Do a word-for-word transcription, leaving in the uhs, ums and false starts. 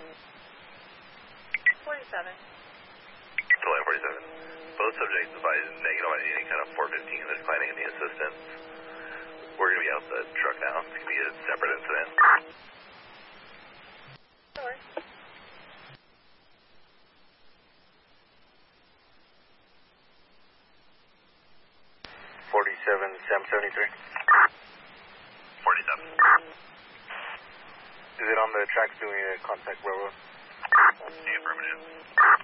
forty-seven. Delay forty-seven. Both subjects advised negative on any kind of four fifteen. They're declining any assistance. We're going to be out the truck now. It's going to be a separate incident. Sorry. forty-seven, Sam seventy-three. forty-seven. Is it on the tracks doing a contact railroad? The affirmative.